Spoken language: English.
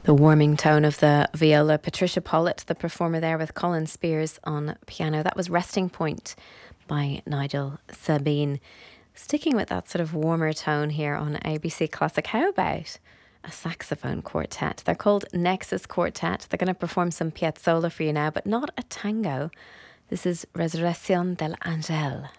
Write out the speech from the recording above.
The warming tone of the viola. Patricia Pollitt, the performer there with Colin Spears on piano. That was Resting Point by Nigel Sabine. Sticking with that sort of warmer tone here on ABC Classic, how about a saxophone quartet? They're called Nexus Quartet. They're going to perform some Piazzolla for you now, but not a tango. This is Resurrección del Ángel.